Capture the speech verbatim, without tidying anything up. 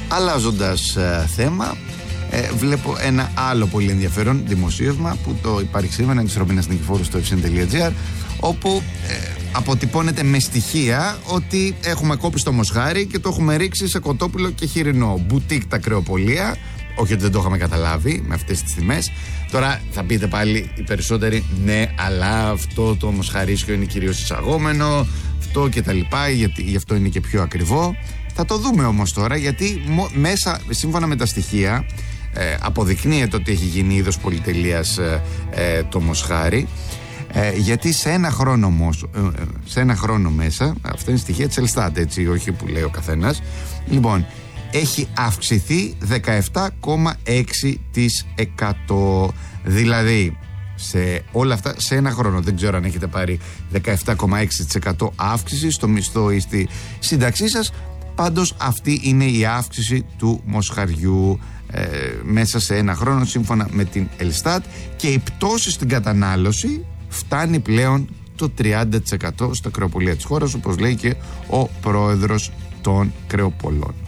Αλλάζοντας ε, θέμα, ε, βλέπω ένα άλλο πολύ ενδιαφέρον δημοσίευμα που το υπάρχει σήμερα της Ρωμίνας Νικηφόρου στο εφ σι εν τελεία τζι άρ, όπου ε, αποτυπώνεται με στοιχεία ότι έχουμε κόψει το μοσχάρι και το έχουμε ρίξει σε κοτόπουλο και χοιρινό. Μπουτίκ τα κρεοπολία. Όχι ότι δεν το είχαμε καταλάβει με αυτές τις τιμές. Τώρα θα πείτε πάλι οι περισσότεροι, ναι, αλλά αυτό το μοσχαρίσιο είναι κυρίως εισαγόμενο, αυτό και τα λοιπά, γιατί γι' αυτό είναι και πιο ακριβό. Θα το δούμε όμως τώρα, γιατί μέσα, σύμφωνα με τα στοιχεία, ε, αποδεικνύεται ότι έχει γίνει είδος πολυτελείας ε, ε, το μοσχάρι. Ε, γιατί σε ένα χρόνο όμως, ε, σε ένα χρόνο μέσα, αυτά είναι στοιχεία της Ελστάτ, έτσι, όχι που λέει ο καθένας. Λοιπόν, έχει αυξηθεί δεκαεπτά κόμμα έξι τοις εκατό. Δηλαδή, σε όλα αυτά, σε ένα χρόνο, δεν ξέρω αν έχετε πάρει δεκαεπτά κόμμα έξι τοις εκατό αύξηση στο μισθό ή στη σύνταξή σας. Πάντως αυτή είναι η αύξηση του μοσχαριού ε, μέσα σε ένα χρόνο, σύμφωνα με την Ελστάτ, και η πτώση στην κατανάλωση φτάνει πλέον το τριάντα τοις εκατό στα κρεοπολία της χώρας, όπως λέει και ο πρόεδρος των κρεοπολών.